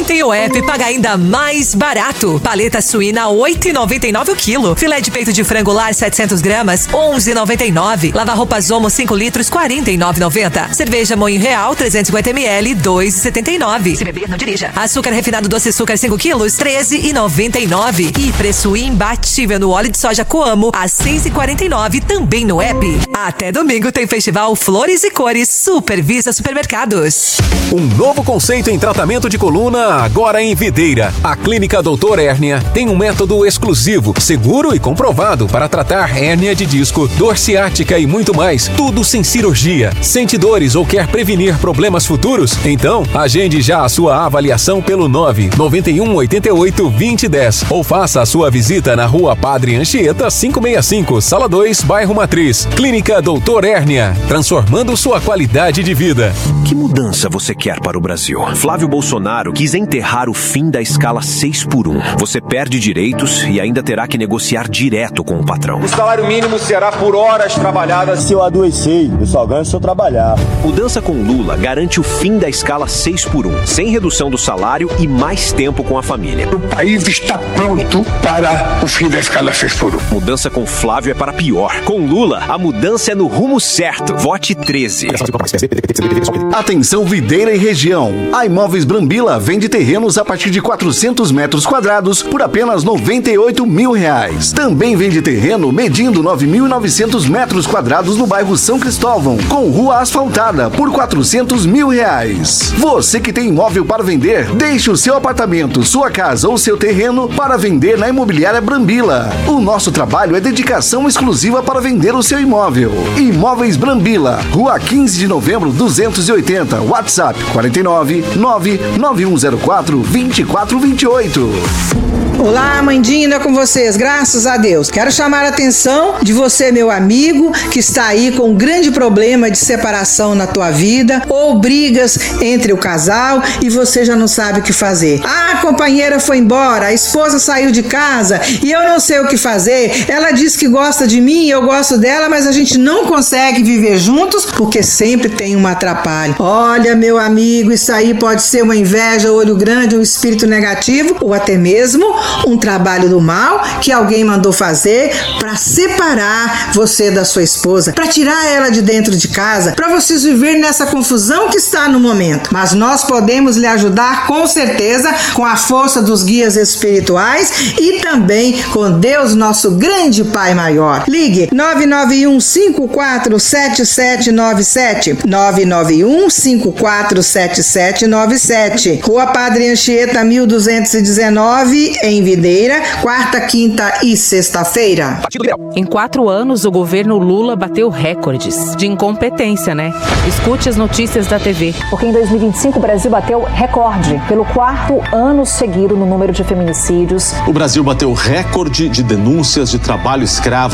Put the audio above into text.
tem o app paga ainda mais barato. Paleta suína 8,99 o quilo. Filé de peito de frango lar 700 gramas 11,99. Lava roupas Omo 5 litros 49,90. Cerveja Moinho Real 350 ml 2,79. Se beber, não dirija. Açúcar refinado doce açúcar 5 quilos 13,99. E preço imbatível no óleo de soja Coamo a 6,49 também no app. Até domingo tem festival Flores e Cores Supervisa Supermercados. Um novo conceito em tratamento de coluna agora em Videira. A Clínica Doutor Hérnia tem um método exclusivo, seguro e comprovado para tratar hérnia de disco, dor ciática e muito mais. Tudo sem cirurgia. Sente dores ou quer prevenir problemas futuros? Então, agende já a sua avaliação pelo 991 88 2010 ou faça a sua visita na Rua Padre Anchieta 565, Sala 2, Bairro Matriz. Clínica Doutor Hérnia, transformando sua qualidade de vida. Que mudança você quer para o Brasil? Flávio Bolsonaro quis enterrar o fim da escala 6x1. Você perde direitos e ainda terá que negociar direto com o patrão. O salário mínimo será por horas trabalhadas. Se eu adoecer, eu só ganho se eu trabalhar. Mudança com Lula garante o fim da escala 6x1, sem redução do salário e mais tempo com a família. O país está pronto para o fim da escala 6x1. Mudança com Flávio é para pior. Com Lula, a mudança é no rumo certo. Vote 13. Atenção Videira e região. A Imóveis Brambila vende terrenos a partir de 400 metros quadrados por apenas R$98 mil. Também vende terreno medindo 9.900 metros quadrados no bairro São Cristóvão, com rua asfaltada por R$400 mil. Você que tem imóvel para vender, deixe o seu apartamento, sua casa ou seu terreno para vender na Imobiliária Brambila. O nosso trabalho é dedicação exclusiva para vender o seu imóvel. Imóveis Brambila, Rua 15 de Novembro 280, WhatsApp 49 99104 2428. Olá, Mandinha, com vocês, graças a Deus. Quero chamar a atenção de você, meu amigo, que está aí com um grande problema de separação na tua vida ou brigas entre o casal e você já não sabe o que fazer. Ah, a companheira foi embora, a esposa saiu de casa e eu não sei o que fazer. Ela diz que gosta de mim, eu gosto dela, mas a gente não consegue viver juntos porque sempre tem um atrapalho. Olha, meu amigo, isso aí pode ser uma inveja, olho grande, um espírito negativo ou até mesmo um trabalho do mal que alguém mandou fazer para separar você da sua esposa, para tirar ela de dentro de casa, para vocês viverem nessa confusão que está no momento. Mas nós podemos lhe ajudar com certeza com a força dos guias espirituais e também com Deus, nosso grande Pai Maior. Ligue 991-547797, 991-547797, Rua Padre Anchieta 1219, em Videira, quarta, quinta e sexta-feira. Em 4 anos, o governo Lula bateu recordes de incompetência, né? Escute as notícias da TV. Porque em 2025 o Brasil bateu recorde pelo 4º ano seguido no número de feminicídios. O Brasil bateu recorde de denúncias de trabalho escravo